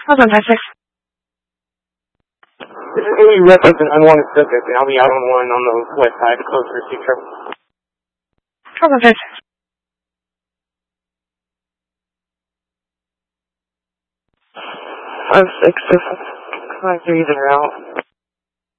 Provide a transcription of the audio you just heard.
Hold on, 5-6. This is any reference an unwanted subject, and I'll be out on one on the west side, close to receive trouble. Hold on, 5-6. 5-6, 5-3 either out.